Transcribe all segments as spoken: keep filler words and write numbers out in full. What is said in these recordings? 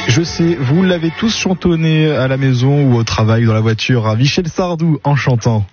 Je sais, vous l'avez tous chantonné à la maison ou au travail, dans la voiture, à Michel Sardou en chantant.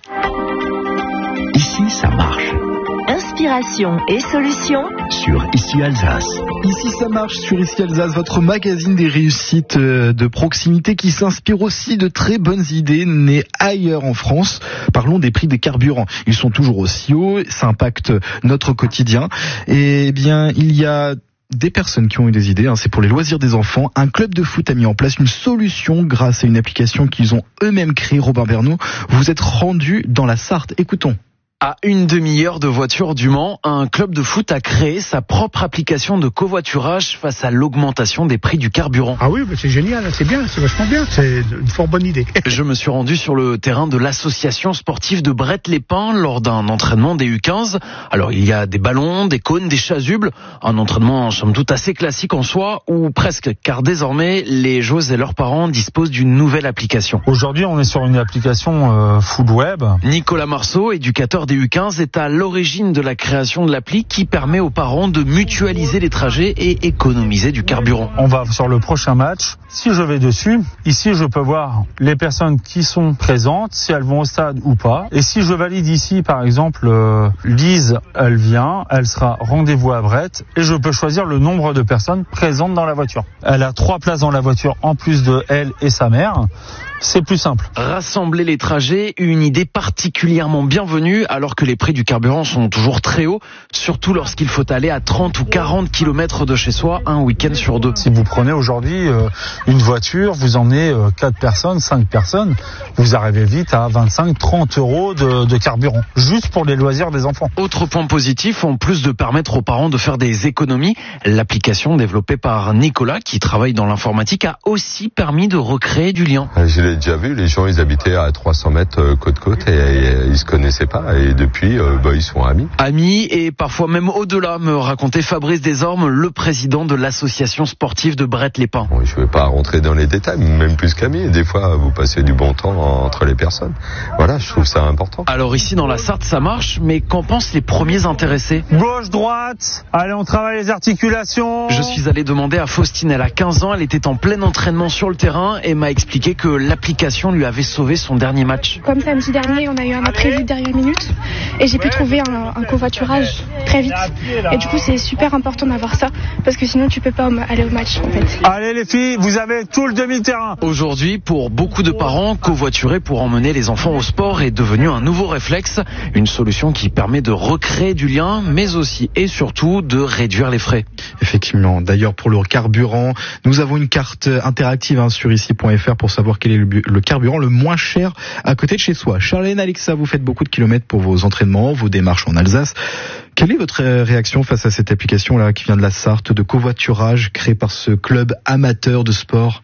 Ici, ça marche. Inspiration et solutions sur Ici Alsace. Ici ça marche sur Ici Alsace, votre magazine des réussites de proximité qui s'inspire aussi de très bonnes idées nées ailleurs en France. Parlons des prix des carburants. Ils sont toujours aussi hauts, ça impacte notre quotidien. Et bien, il y a des personnes qui ont eu des idées, hein, c'est pour les loisirs des enfants. Un club de foot a mis en place une solution grâce à une application qu'ils ont eux-mêmes créée. Robin Bernot, vous êtes rendu dans la Sarthe. Écoutons. À une demi-heure de voiture du Mans, un club de foot a créé sa propre application de covoiturage face à l'augmentation des prix du carburant. Ah oui, bah c'est génial, c'est bien, c'est vachement bien, c'est une fort bonne idée. Je me suis rendu sur le terrain de l'association sportive de Brett-les-Pins lors d'un entraînement des U quinze. Alors il y a des ballons, des cônes, des chasubles, un entraînement somme toute assez classique en soi, ou presque, car désormais les joueuses et leurs parents disposent d'une nouvelle application. Aujourd'hui on est sur une application euh, full web. Nicolas Marceau, éducateur des U quinze, est à l'origine de la création de l'appli qui permet aux parents de mutualiser les trajets et économiser du carburant. On va sur le prochain match. Si je vais dessus, ici je peux voir les personnes qui sont présentes, si elles vont au stade ou pas. Et si je valide ici, par exemple, euh, Lise, elle vient, elle sera rendez-vous à Brett et je peux choisir le nombre de personnes présentes dans la voiture. Elle a trois places dans la voiture en plus de elle et sa mère. C'est plus simple. Rassembler les trajets, une idée particulièrement bienvenue alors que les prix du carburant sont toujours très hauts, surtout lorsqu'il faut aller à trente ou quarante kilomètres de chez soi un week-end sur deux. Si vous prenez aujourd'hui euh, une voiture, vous emmenez euh, quatre personnes, cinq personnes, vous arrivez vite à vingt-cinq à trente euros de, de carburant, juste pour les loisirs des enfants. Autre point positif, en plus de permettre aux parents de faire des économies, l'application développée par Nicolas, qui travaille dans l'informatique, a aussi permis de recréer du lien. Je l'ai déjà vu, les gens ils habitaient à trois cents mètres côte-côte et, et ils se connaissaient pas et depuis euh, bah, ils sont amis. Amis et parfois même au-delà, me racontait Fabrice Desormes, le président de l'association sportive de Brett-les-Pins. Bon, je ne vais pas rentrer dans les détails, même plus qu'amis. Des fois vous passez du bon temps entre les personnes. Voilà, je trouve ça important. Alors ici dans la Sarthe ça marche, mais qu'en pensent les premiers intéressés? Gauche, droite, allez on travaille les articulations. Je suis allé demander à Faustine, elle a quinze ans, elle était en plein entraînement sur le terrain et m'a expliqué que l'application lui avait sauvé son dernier match. Comme samedi dernier, on a eu un imprévu de dernière minute et j'ai pu trouver un, un covoiturage très vite. Et du coup, c'est super important d'avoir ça parce que sinon, tu peux pas aller au match en fait. Allez les filles, vous avez tout le demi-terrain. Aujourd'hui, pour beaucoup de parents, covoiturer pour emmener les enfants au sport est devenu un nouveau réflexe. Une solution qui permet de recréer du lien, mais aussi et surtout de réduire les frais. Effectivement. D'ailleurs, pour le carburant, nous avons une carte interactive hein, sur ici point f r pour savoir quel est le, le carburant le moins cher à côté de chez soi. Charlène, Alexa, vous faites beaucoup de kilomètres pour vos entraînements, vos démarches en Alsace. Quelle est votre réaction face à cette application-là qui vient de la Sarthe, de covoiturage créée par ce club amateur de sport?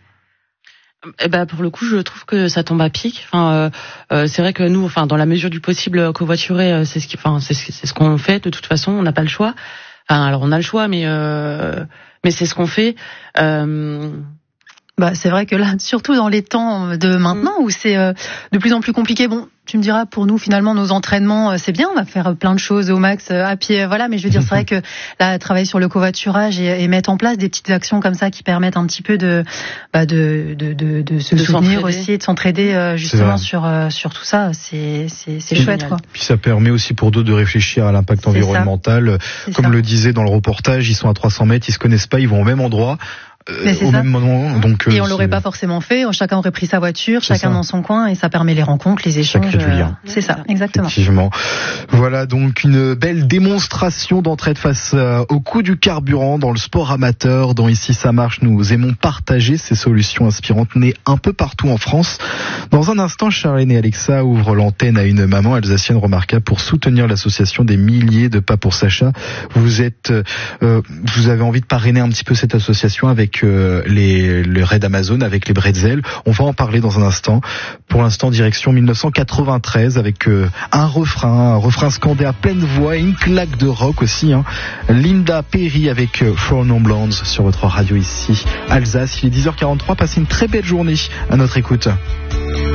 Eh ben pour le coup, je trouve que ça tombe à pic. Enfin, euh, euh, c'est vrai que nous, enfin, dans la mesure du possible, covoiturer, euh, c'est ce qui, enfin, c'est ce, c'est ce qu'on fait. De toute façon, on n'a pas le choix. Enfin, alors on a le choix, mais euh, mais c'est ce qu'on fait. Euh, Bah, c'est vrai que là, surtout dans les temps de maintenant où c'est euh, de plus en plus compliqué. Bon, tu me diras, pour nous, finalement, nos entraînements, euh, c'est bien, on va faire plein de choses au max, euh, à pied, voilà. Mais je veux dire, c'est vrai que là, travailler sur le covoiturage et, et mettre en place des petites actions comme ça qui permettent un petit peu de, bah, de, de, de, de se de soutenir aussi et de s'entraider euh, justement sur euh, sur tout ça. C'est c'est c'est chouette, génial. quoi. Puis ça permet aussi pour d'autres de réfléchir à l'impact C'est environnemental. C'est Comme ça. le disait dans le reportage, ils sont à trois cents mètres, ils se connaissent pas, ils vont au même endroit. Mais c'est au ça. même moment, donc, et on euh, l'aurait c'est... pas forcément fait. Chacun aurait pris sa voiture, C'est chacun ça. dans son coin, et ça permet les rencontres, les Ça échanges. crée du lien. C'est ça, exactement. Effectivement. Voilà donc une belle démonstration d'entraide face euh, au coût du carburant dans le sport amateur. Dans Ici ça marche, nous aimons partager ces solutions inspirantes nées un peu partout en France. Dans un instant, Charlène et Alexa ouvrent l'antenne à une maman alsacienne remarquable pour soutenir l'association des milliers de pas pour Sacha. Vous êtes, euh, vous avez envie de parrainer un petit peu cette association avec euh, les le raid Amazon, avec les bretzels. On va en parler dans un instant. Pour l'instant, direction mille neuf cent quatre-vingt-treize avec euh, un refrain, un refrain scandé à pleine voix et une claque de rock aussi. Hein. Linda Perry avec euh, Four Non Blondes sur votre radio ici, Alsace. Il est dix heures quarante-trois. Passez une très belle journée à notre écoute.